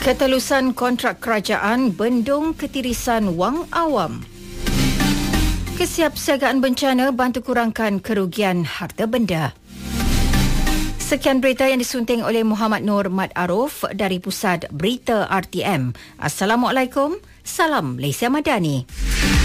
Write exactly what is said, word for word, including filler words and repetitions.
Ketelusan kontrak kerajaan bendung ketirisan wang awam. Kesiapsiagaan bencana bantu kurangkan kerugian harta benda. Sekian berita yang disunting oleh Muhammad Nur Mat Aruf dari Pusat Berita R T M. Assalamualaikum, salam Malaysia Madani.